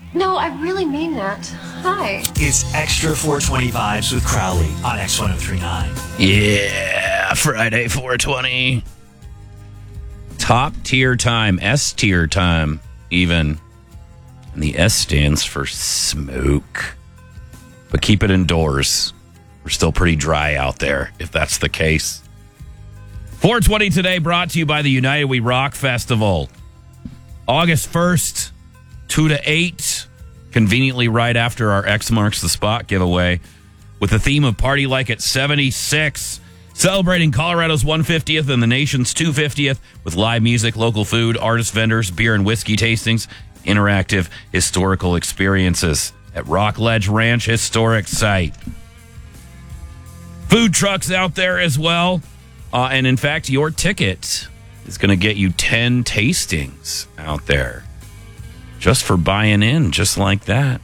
No, I really mean that. Hi. It's Extra 420 Vibes with Crowley on X1039. Yeah, Friday 420. Top tier time, S tier time, even. And the S stands for smoke. But keep it indoors. We're still pretty dry out there, if that's the case. 420 today brought to you by the United We Rock Festival. August 1st, 2 to 8, conveniently right after our X Marks the Spot giveaway, with the theme of Party Like It's 76, celebrating Colorado's 150th and the nation's 250th with live music, local food, artist vendors, beer and whiskey tastings, interactive historical experiences at Rockledge Ranch Historic Site. Food trucks out there as well. And in fact, your ticket is going to get you 10 tastings out there just for buying in, just like that.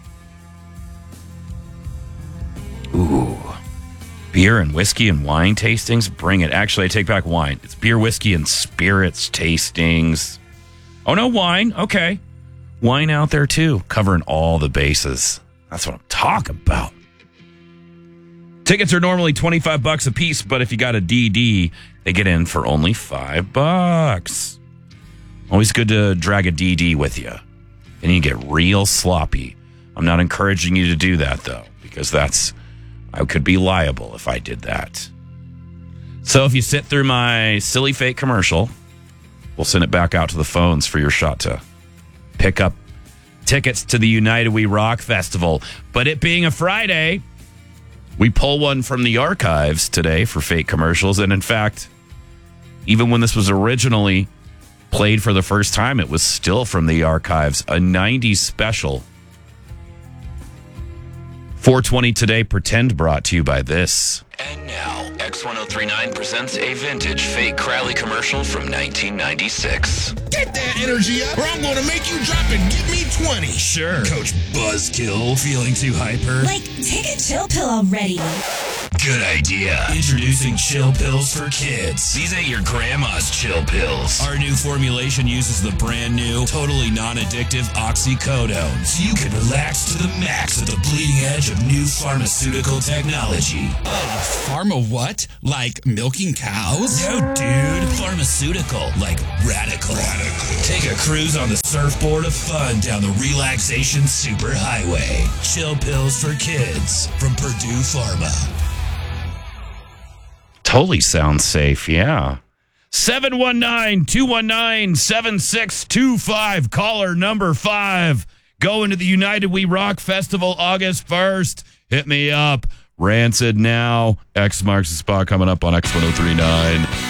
Ooh. Beer and whiskey and wine tastings, bring it. Actually, I take back wine. It's beer, whiskey, and spirits tastings. Oh, no, wine. Okay. Wine out there, too. Covering all the bases. That's what I'm talking about. Tickets are normally $25 a piece, but if you got a DD, they get in for only $5. Always good to drag a DD with you. And you get real sloppy. I'm not encouraging you to do that, though, because I could be liable if I did that. So if you sit through my silly fake commercial, we'll send it back out to the phones for your shot to pick up tickets to the United We Rock Festival. But it being a Friday, we pull one from the archives today for fake commercials. And in fact, even when this was originally played for the first time, it was still from the archives. A 90s special. 420 today, Pretend, brought to you by this. And now, X1039 presents a vintage fake Crowley commercial from 1996. Get that energy up, or I'm going to make you drop and give me 20. Sure. Coach Buzzkill, feeling too hyper? Like, take a chill pill already. Good idea. Introducing Chill Pills for Kids. These ain't your grandma's chill pills. Our new formulation uses the brand new, totally non-addictive oxycodone, so you can relax to the max at the bleeding edge of new pharmaceutical technology. Pharma what? Like milking cows? No, dude. Pharmaceutical. Like radical. Take a cruise on the surfboard of fun down the relaxation superhighway. Chill Pills for Kids from Purdue Pharma. Totally sounds safe, yeah. 719-219-7625. Caller number 5. Going to the United We Rock Festival August 1st. Hit me up. Rancid now. X Marks the Spot coming up on X1039.